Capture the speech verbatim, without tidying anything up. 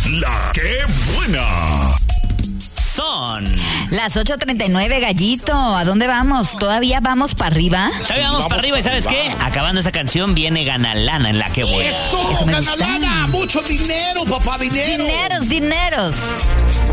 La que buena. Son las ocho treinta y nueve, Gallito. ¿A dónde vamos? ¿Todavía vamos para arriba? Todavía vamos, vamos para arriba. ¿Y sabes qué? Acabando esa canción viene Ganalana en La que buena. ¡Eso! Eso me ¡Ganalana! gusta. ¡Mucho dinero, papá! ¡Dinero! Dineros, dineros.